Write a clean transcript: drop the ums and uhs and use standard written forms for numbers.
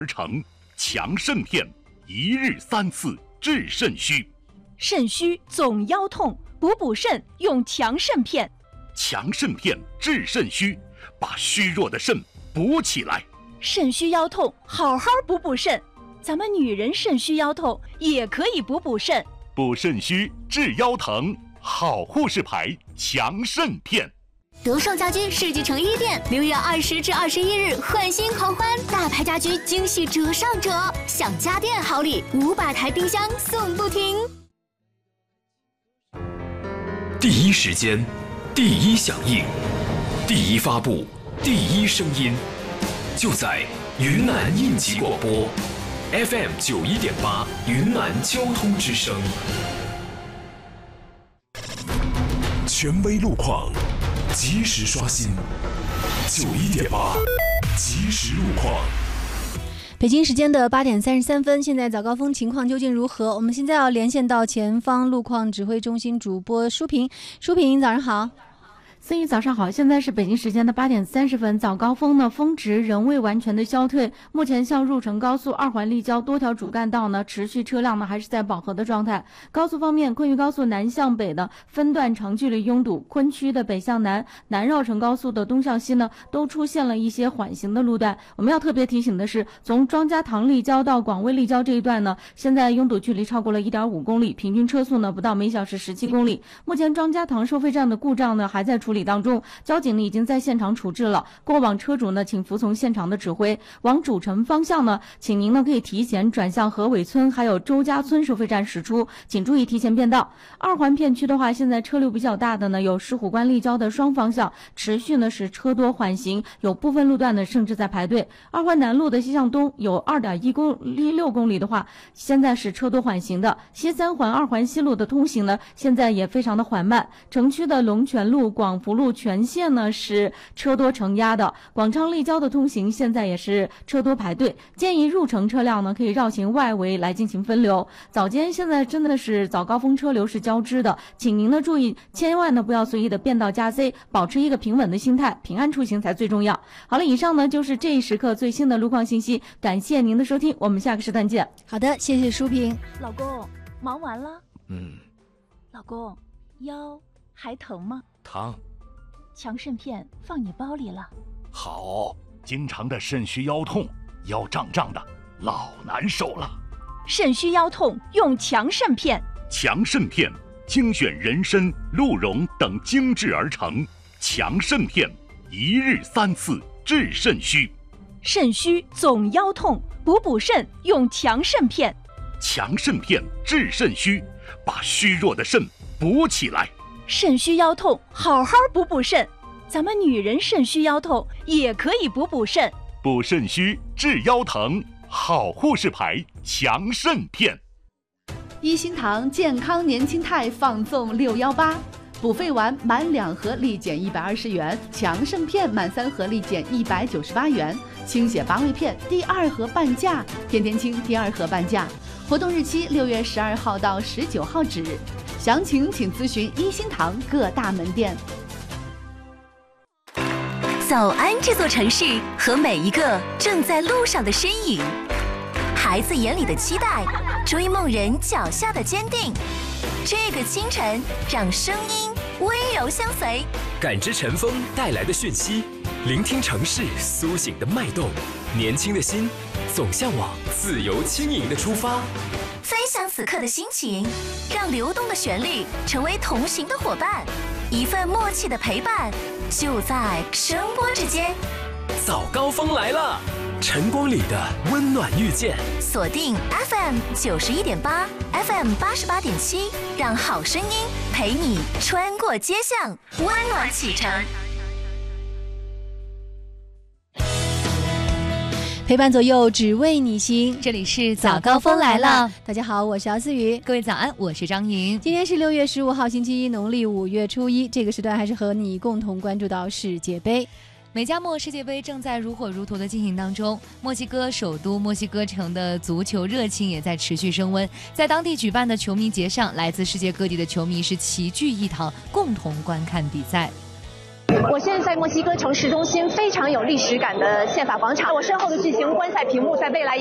而成，强肾片，一日3次治肾虚。 肾虚总腰痛，补肾用强肾片。 强肾片治肾虚，把虚弱的肾补起来。 肾虚腰痛，好好补肾。咱们女人肾虚腰痛也可以补肾。 补肾虚治腰疼，好护士牌强肾片。 德胜家居世纪城1店6月20至21日换新狂欢，大牌家居惊喜折上折，享家电好礼，500台冰箱送不停。 第一时间，第一响应，第一发布，第一声音，就在云南应急广播 FM 91.8云南交通之声。权威路况，及时刷新91.8即时路况。 北京时间的8点33分，现在早高峰情况究竟如何？我们现在要连线到前方路况指挥中心主播舒平。舒平，早上好。 思雨早上好，现在是北京时间的8点30分，早高峰呢峰值仍未完全的消退，目前向入城高速2环立交多条主干道呢持续车辆呢还是在饱和的状态。高速方面，昆渝高速南向北的分段长距离拥堵，昆区的北向南、南绕城高速的东向西呢都出现了一些缓行的路段。我们要特别提醒的是，从庄家塘立交到广威立交这一段呢，现在拥堵距离超过了 1.5公里，平均车速呢不到每小时17公里。目前庄家塘收费站的故障呢还在处理当中，交警呢已经在现场处置了。过往车主呢，请服从现场的指挥。往主城方向呢，请您呢可以提前转向河尾村还有周家村收费站驶出，请注意提前变道。2环片区的话，现在车流比较大的呢，有石虎关立交的双方向，持续呢是车多缓行，有部分路段呢甚至在排队。2环南路的西向东有2.16公里的话，现在是车多缓行的。西3环2环西路的通行呢，现在也非常的缓慢。城区的龙泉路、广福路全线呢是车多承压的，广昌立交的通行现在也是车多排队，建议入城车辆呢可以绕行外围来进行分流。早间现在真的是早高峰车流是交织的，请您呢注意，千万呢不要随意的变道加 C， 保持一个平稳的心态，平安出行才最重要。好了，以上呢就是这一时刻最新的路况信息，感谢您的收听，我们下个时段见。 好的，谢谢舒平。 老公，忙完了？老公，腰还疼吗？ 疼。 强肾片放你包里了。 好，经常的肾虚腰痛，腰胀胀的，老难受了。 肾虚腰痛用强肾片。 强肾片精选人参、鹿茸等精制而成，强肾片一日3次治肾虚。 肾虚总腰痛，补肾用强肾片。 强肾片治肾虚，把虚弱的肾补起来。 肾虚腰痛，好好补肾。咱们女人肾虚腰痛也可以补肾。 补肾虚治腰疼，好护士牌强肾片。 一心堂健康年轻态放纵618，补肺丸满2盒立减120元，强肾片满3盒立减198元，清血拔胃片第2盒半价，天天清第2盒半价。活动日期6月12号到19号止，详情请咨询一心堂各大门店。 早安这座城市和每一个正在路上的身影，孩子眼里的期待，追梦人脚下的坚定。这个清晨，让声音温柔相随， 感知晨风带来的讯息，聆听城市苏醒的脉动。年轻的心总向往自由轻盈的出发， 分享此刻的心情，让流动的旋律成为同行的伙伴，一份默契的陪伴就在声波之间。 早高峰来了，晨光里的温暖遇见。 锁定 FM 91.8 FM 88.7，让好声音陪你穿过街巷，温暖启程。 陪伴左右，只为你行。 这里是早高峰来了。 大家好，我是姚思雨。 各位早安，我是张莹。 今天是6月15号星期一，农历5月初1。这个时段还是和你共同关注到世界杯。 美加墨世界杯正在如火如荼的进行当中，墨西哥首都墨西哥城的足球热情也在持续升温。在当地举办的球迷节上，来自世界各地的球迷是齐聚一堂，共同观看比赛。 我现在在墨西哥城市中心非常有历史感的宪法广场，我身后的巨型观赛屏幕在未来